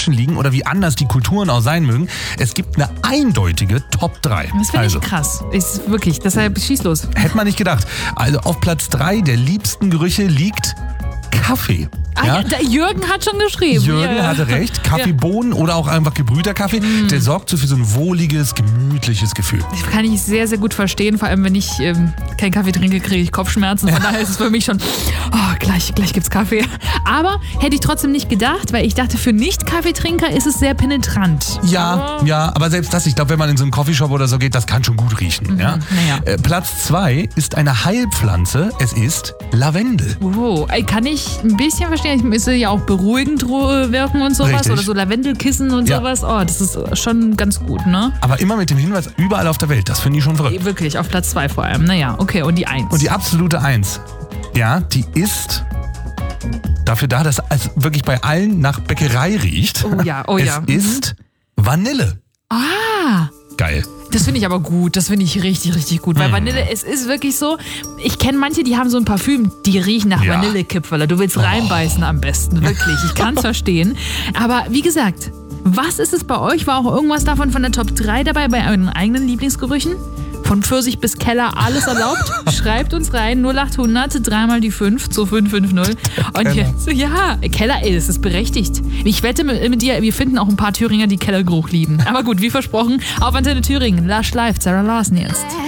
Menschen liegen oder wie anders die Kulturen auch sein mögen. Es gibt eine eindeutige Top 3. Das finde ich krass. Ist wirklich, deshalb schieß los. Hätte man nicht gedacht. Also auf Platz 3 der liebsten Gerüche liegt Kaffee. Ja? Jürgen hat schon geschrieben. Jürgen hatte recht. Kaffeebohnen oder auch einfach gebrühter Kaffee, der sorgt so für so ein wohliges, gemütliches Gefühl. Das kann ich sehr, sehr gut verstehen. Vor allem, wenn ich keinen Kaffee trinke, kriege ich Kopfschmerzen. Von daher ist es für mich schon, gleich gibt's Kaffee. Aber hätte ich trotzdem nicht gedacht, weil ich dachte, für Nicht-Kaffeetrinker ist es sehr penetrant. Ja, aber selbst das, ich glaube, wenn man in so einen Coffeeshop oder so geht, das kann schon gut riechen. Ja? Naja. Platz 2 ist eine Heilpflanze. Es ist Lavendel. Oh, kann ich ein bisschen verstehen. Ich müsste ja auch beruhigend wirken und sowas. Richtig. Oder so Lavendelkissen und sowas. Oh, das ist schon ganz gut, ne? Aber immer mit dem Hinweis, überall auf der Welt. Das finde ich schon verrückt. Wirklich, auf Platz 2 vor allem. Naja, okay. Und die 1. Und die absolute 1, ja, die ist dafür da, dass es wirklich bei allen nach Bäckerei riecht. Oh ja. Es ist Vanille. Ah. Geil. Das finde ich aber gut. Das finde ich richtig, richtig gut. Weil Vanille, es ist wirklich so, ich kenne manche, die haben so ein Parfüm, die riechen nach Vanillekipferl. Du willst reinbeißen am besten. Wirklich. Ich kann es verstehen. Aber wie gesagt, was ist es bei euch? War auch irgendwas davon von der Top 3 dabei bei euren eigenen Lieblingsgerüchen? Von Pfirsich bis Keller, alles erlaubt? Schreibt uns rein, 0800 3 die 5 zu 550. Und jetzt, Keller, das ist berechtigt. Ich wette mit dir, wir finden auch ein paar Thüringer, die Kellergeruch lieben. Aber gut, wie versprochen, auf Antenne Thüringen, Lush Live, Sarah Larsen jetzt.